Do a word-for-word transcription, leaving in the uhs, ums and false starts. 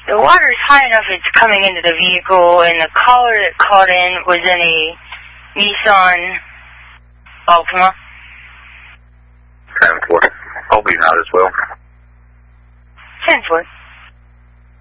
The water is high enough it's coming into the vehicle, and the caller that called in was in a Nissan Altima. ten four. I'll be out as well. ten four.